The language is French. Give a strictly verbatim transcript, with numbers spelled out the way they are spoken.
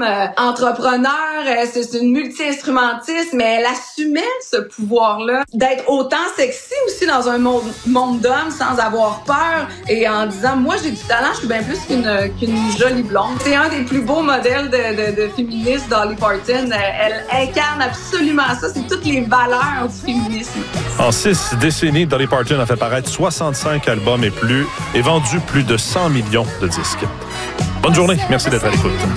euh, entrepreneur, euh, c'est, c'est une multi-instrumentiste, mais elle assumait ce pouvoir-là d'être autant sexy aussi dans un monde, monde d'hommes sans avoir peur et en disant, moi j'ai du talent, je suis bien plus qu'une, qu'une jolie blonde. C'est un des plus beaux modèles de, de, de féministes, Dolly Parton. Elle incarne absolument ça, c'est toutes les valeurs du féminisme. En six décennies, Dolly Parton a fait paraître soixante-cinq albums et plus et vendu plus de cent millions de disques. Bonne journée, merci d'être à l'écoute.